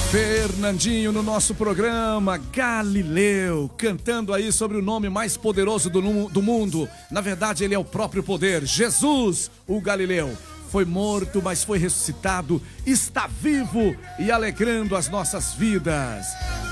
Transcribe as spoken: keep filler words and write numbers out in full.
Fernandinho no nosso programa, Galileu, cantando aí sobre o nome mais poderoso do, do mundo. Na verdade, ele é o próprio poder, Jesus, o Galileu. Foi morto, mas foi ressuscitado, está vivo e alegrando as nossas vidas.